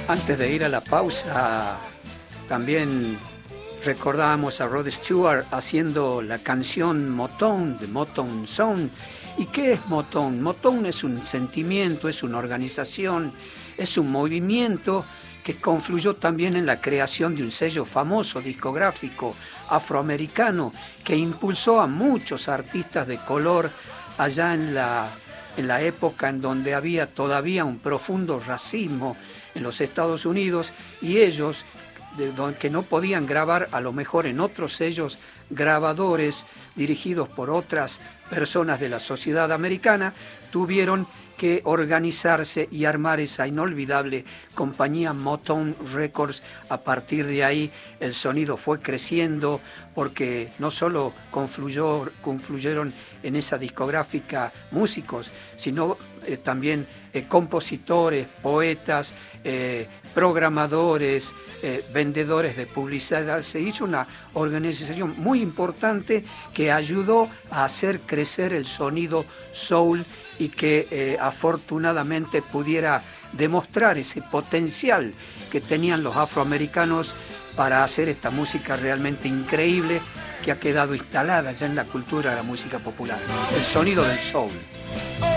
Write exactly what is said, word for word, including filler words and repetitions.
Antes de ir a la pausa, también recordábamos a Rod Stewart haciendo la canción Motown, de Motown Sound. ¿Y qué es Motown? Motown es un sentimiento, es una organización, es un movimiento que confluyó también en la creación de un sello famoso discográfico afroamericano que impulsó a muchos artistas de color allá en la, en la época en donde había todavía un profundo racismo en los Estados Unidos, y ellos, de, que no podían grabar a lo mejor en otros sellos grabadores dirigidos por otras personas de la sociedad americana, tuvieron que organizarse y armar esa inolvidable compañía Motown Records. A partir de ahí el sonido fue creciendo porque no solo confluyó, confluyeron en esa discográfica músicos, sino eh, también eh, compositores, poetas, eh, programadores, eh, vendedores de publicidad. Se hizo una organización muy importante que ayudó a hacer crecer el sonido soul y que eh, afortunadamente pudiera demostrar ese potencial que tenían los afroamericanos para hacer esta música realmente increíble que ha quedado instalada ya en la cultura de la música popular, el sonido del soul.